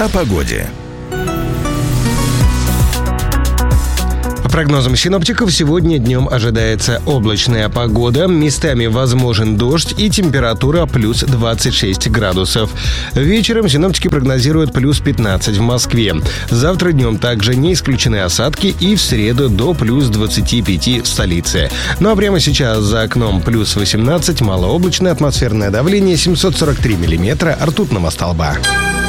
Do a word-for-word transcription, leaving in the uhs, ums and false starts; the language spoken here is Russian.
о погоде. По прогнозам синоптиков, сегодня днем ожидается облачная погода, местами возможен дождь и температура плюс двадцать шесть градусов. Вечером синоптики прогнозируют плюс пятнадцать в Москве. Завтра днем также не исключены осадки, и в среду до плюс двадцати пяти в столице. Ну а прямо сейчас за окном плюс восемнадцать, малооблачное, атмосферное давление семьсот сорок три миллиметра ртутного столба.